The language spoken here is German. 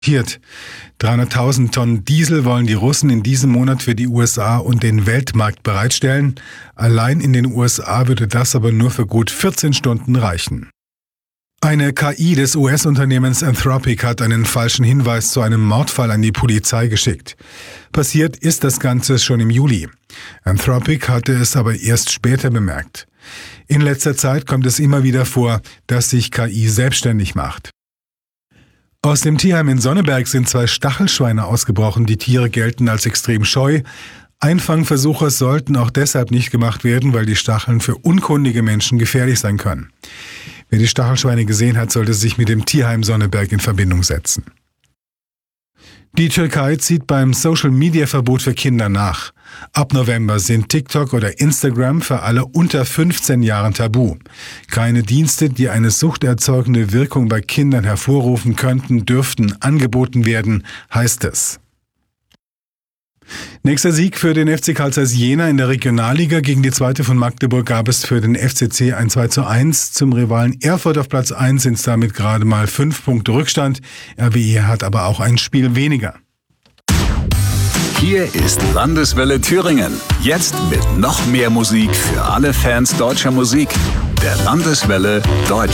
300.000 Tonnen Diesel wollen die Russen in diesem Monat für die USA und den Weltmarkt bereitstellen. Allein in den USA würde das aber nur für gut 14 Stunden reichen. Eine KI des US-Unternehmens Anthropic hat einen falschen Hinweis zu einem Mordfall an die Polizei geschickt. Passiert ist das Ganze schon im Juli. Anthropic hatte es aber erst später bemerkt. In letzter Zeit kommt es immer wieder vor, dass sich KI selbstständig macht. Aus dem Tierheim in Sonneberg sind 2 Stachelschweine ausgebrochen. Die Tiere gelten als extrem scheu. Einfangversuche sollten auch deshalb nicht gemacht werden, weil die Stacheln für unkundige Menschen gefährlich sein können. Wer die Stachelschweine gesehen hat, sollte sich mit dem Tierheim Sonneberg in Verbindung setzen. Die Türkei zieht beim Social-Media-Verbot für Kinder nach. Ab November sind TikTok oder Instagram für alle unter 15 Jahren tabu. Keine Dienste, die eine suchterzeugende Wirkung bei Kindern hervorrufen könnten, dürften angeboten werden, heißt es. Nächster Sieg für den FC Carl Zeiss Jena in der Regionalliga. Gegen die zweite von Magdeburg gab es für den FCC ein 2:1. Zum Rivalen Erfurt auf Platz 1 sind es damit gerade mal 5 Punkte Rückstand. RWE hat aber auch ein Spiel weniger. Hier ist Landeswelle Thüringen. Jetzt mit noch mehr Musik für alle Fans deutscher Musik. Der Landeswelle Deutsch.